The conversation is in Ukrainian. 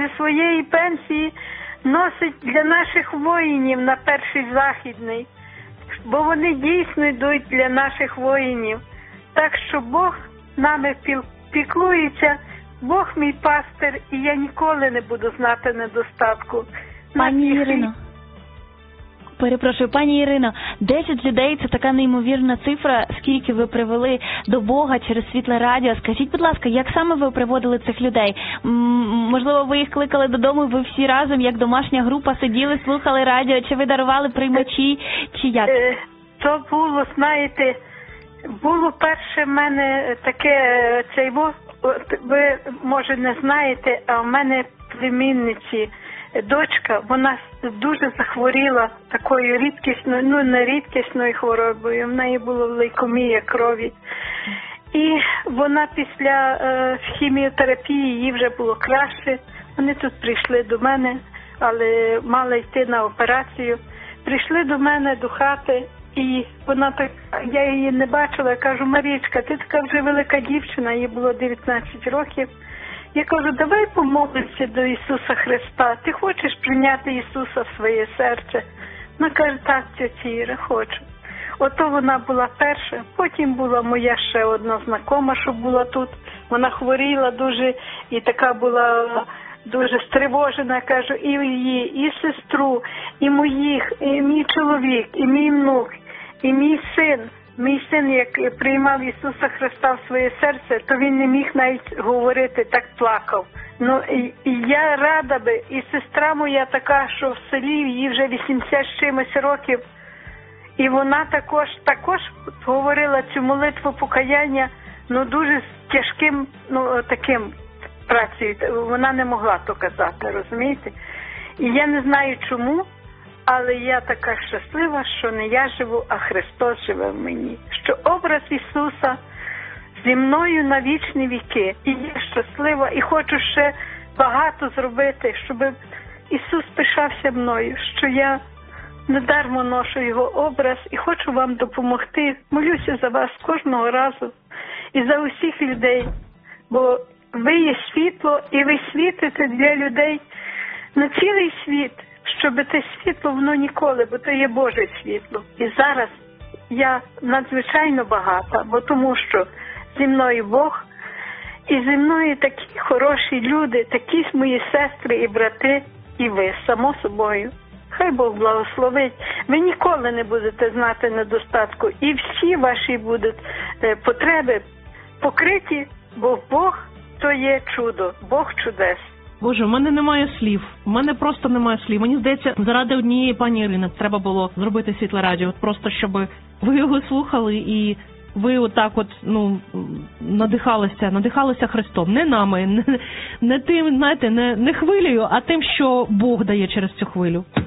зі своєї пенсії носить для наших воїнів на перший Західний, бо вони дійсно йдуть для наших воїнів. Так що Бог нами піклується, Бог мій пастир, і я ніколи не буду знати недостатку. Пані Ірино, перепрошую, пані Ірино, 10 людей – це така неймовірна цифра, скільки ви привели до Бога через Світле Радіо. Скажіть, будь ласка, як саме ви приводили цих людей? Можливо, ви їх кликали додому, ви всі разом, як домашня група, сиділи, слухали радіо, чи ви дарували приймачі, чи як? То було, знаєте, було перше в мене таке, ви, може, не знаєте, а в мене племінниці, дочка, вона дуже захворіла такою рідкісною, не рідкісною хворобою, в неї була лейкемія крові. І вона після хіміотерапії, їй вже було краще. Вони тут прийшли до мене, але мала йти на операцію. Прийшли до мене до хати, і вона так, я її не бачила, я кажу: Марічка, ти така вже велика дівчина, їй було 19 років. Я кажу: давай помолимося до Ісуса Христа. Ти хочеш прийняти Ісуса в своє серце? Вона каже: так, тьотя Іра, хочу. Ото вона була перша. Потім була моя ще одна знайома, що була тут. Вона хворіла дуже і така була дуже стривожена. Кажу, і її, і сестру, і моїх, і мій чоловік, і мій внук, і мій син. Мій син, як приймав Ісуса Христа в своє серце, то він не міг навіть говорити, так плакав. Ну, і я рада би, і сестра моя така, що в селі, їй вже 80 з чимось років, і вона також говорила цю молитву покаяння, ну, дуже з тяжким, таким працею. Вона не могла то казати, розумієте? І я не знаю чому, але я така щаслива, що не я живу, а Христос живе в мені. Що образ Ісуса зі мною на вічні віки. І я щаслива, і хочу ще багато зробити, щоб Ісус пишався мною, що я недармо ношу Його образ і хочу вам допомогти. Молюся за вас кожного разу і за усіх людей, бо ви є світло, і ви світите для людей на цілий світ, щоб те світло, воно ніколи, бо то є Боже світло. І зараз я надзвичайно багата, бо тому що зі мною Бог, і зі мною такі хороші люди, такі мої сестри і брати, і ви, само собою. Хай Бог благословить. Ви ніколи не будете знати недостатку, і всі ваші будуть потреби покриті, бо Бог то є чудо, Бог чудес. Боже, в мене немає слів. В мене просто немає слів. Мені здається, заради однієї пані Ірини треба було зробити Світле Радіо. От просто, щоб ви його слухали і ви отак надихалися Христом. Не нами, не тим, знаєте, не хвилею, а тим, що Бог дає через цю хвилю.